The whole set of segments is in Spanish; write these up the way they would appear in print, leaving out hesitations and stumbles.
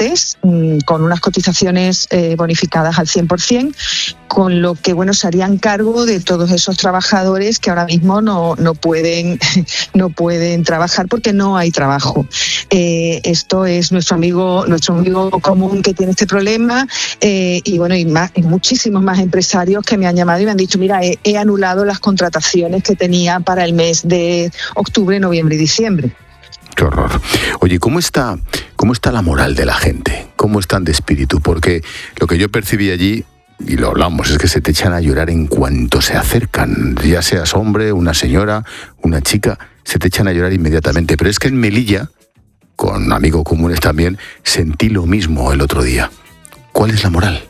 ERTEs con unas cotizaciones bonificadas al 100%, con lo que se harían cargo de todos esos trabajadores que ahora mismo no pueden trabajar porque no hay trabajo. Esto es nuestro amigo común que tiene este problema, y muchísimos más empresarios que me han llamado y me han dicho: mira, he anulado las contrataciones que tenía para el mes de octubre, noviembre y diciembre. Qué horror. Oye, ¿cómo está la moral de la gente? ¿Cómo están de espíritu? Porque lo que yo percibí allí, y lo hablamos, es que se te echan a llorar en cuanto se acercan. Ya seas hombre, una señora, una chica, se te echan a llorar inmediatamente. Pero es que en Melilla, con amigos comunes también, sentí lo mismo el otro día. ¿Cuál es la moral?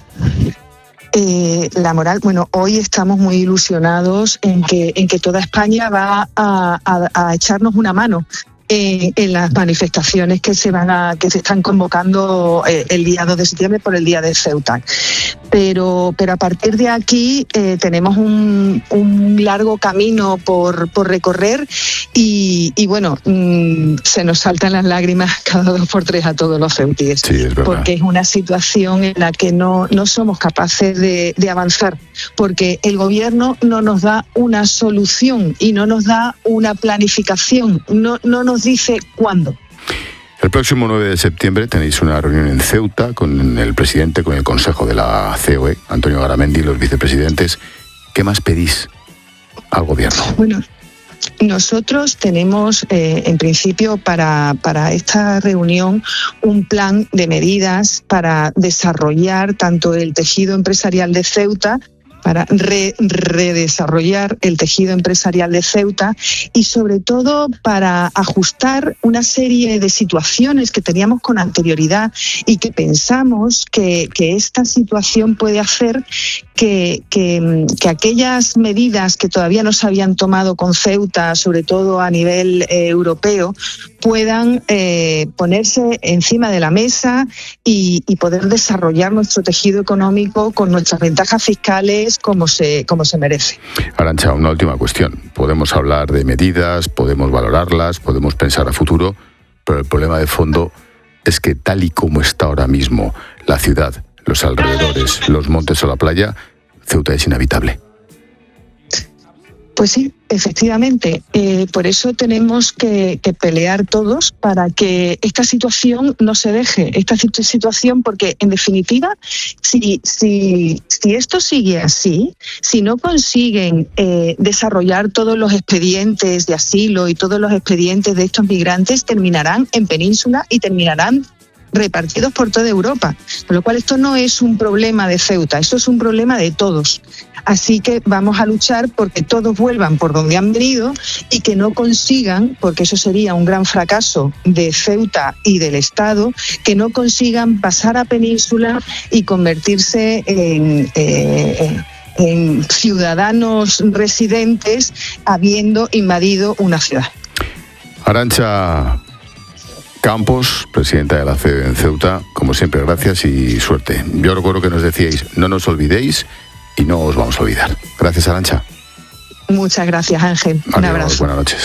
La moral, hoy estamos muy ilusionados en que toda España va a echarnos una mano en las manifestaciones que se están convocando el día 2 de septiembre por el Día de Ceuta. Pero a partir de aquí tenemos un largo camino por recorrer y se nos saltan las lágrimas cada 2 por 3 a todos los ceutíes. Sí, es verdad. Porque es una situación en la que no somos capaces de avanzar, porque el gobierno no nos da una solución y no nos da una planificación, no nos dice cuándo. El próximo 9 de septiembre tenéis una reunión en Ceuta con el presidente, con el consejo de la COE, Antonio Garamendi, y los vicepresidentes. ¿Qué más pedís al gobierno? Nosotros tenemos, en principio, para esta reunión, un plan de medidas para desarrollar tanto el tejido empresarial de Ceuta, para redesarrollar el tejido empresarial de Ceuta y sobre todo para ajustar una serie de situaciones que teníamos con anterioridad y que pensamos que esta situación puede hacer que aquellas medidas que todavía no se habían tomado con Ceuta, sobre todo a nivel europeo, puedan ponerse encima de la mesa y poder desarrollar nuestro tejido económico con nuestras ventajas fiscales como se merece. Arantxa, una última cuestión. Podemos hablar de medidas, podemos valorarlas, podemos pensar a futuro, pero el problema de fondo es que tal y como está ahora mismo la ciudad, los alrededores, los montes o la playa, Ceuta es inhabitable. Pues sí, efectivamente. Por eso tenemos que pelear todos para que esta situación no se deje. Esta situación, porque en definitiva, si esto sigue así, si no consiguen desarrollar todos los expedientes de asilo y todos los expedientes de estos migrantes, terminarán en Península y terminarán repartidos por toda Europa. Con lo cual esto no es un problema de Ceuta, esto es un problema de todos. Así que vamos a luchar porque todos vuelvan por donde han venido y que no consigan, porque eso sería un gran fracaso de Ceuta y del Estado, que no consigan pasar a Península y convertirse en ciudadanos residentes habiendo invadido una ciudad. Arantxa Campos, presidenta de la COE en Ceuta, como siempre, gracias y suerte. Yo recuerdo que nos decíais, no nos olvidéis y no os vamos a olvidar. Gracias, Arantxa. Muchas gracias, Ángel. Un abrazo. Buenas noches.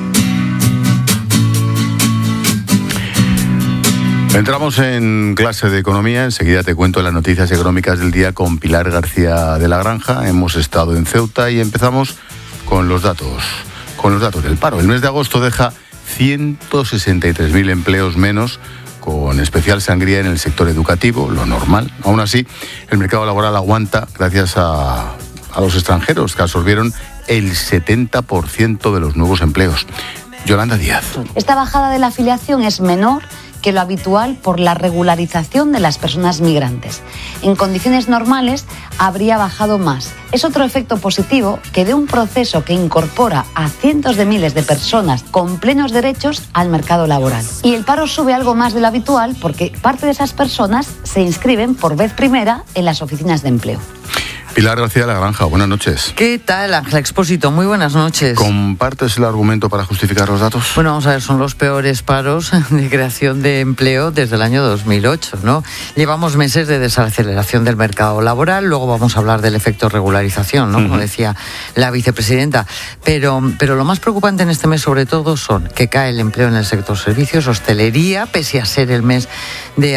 Entramos en clase de economía. Enseguida te cuento las noticias económicas del día con Pilar García de la Granja. Hemos estado en Ceuta y empezamos con los datos del paro. El mes de agosto deja 163.000 empleos menos, con especial sangría en el sector educativo, lo normal. Aún así, el mercado laboral aguanta gracias a los extranjeros, que absorbieron el 70% de los nuevos empleos. Yolanda Díaz. Esta bajada de la afiliación es menor que lo habitual por la regularización de las personas migrantes. En condiciones normales habría bajado más. Es otro efecto positivo que de un proceso que incorpora a cientos de miles de personas con plenos derechos al mercado laboral. Y el paro sube algo más de lo habitual porque parte de esas personas se inscriben por vez primera en las oficinas de empleo. Pilar García de la Granja, buenas noches. ¿Qué tal, Ángel Expósito? Muy buenas noches. ¿Compartes el argumento para justificar los datos? Bueno, vamos a ver, son los peores paros de creación de empleo desde el año 2008, ¿no? Llevamos meses de desaceleración del mercado laboral, luego vamos a hablar del efecto regularización, ¿no? Como decía la vicepresidenta. Pero lo más preocupante en este mes, sobre todo, son que cae el empleo en el sector servicios, hostelería, pese a ser el mes de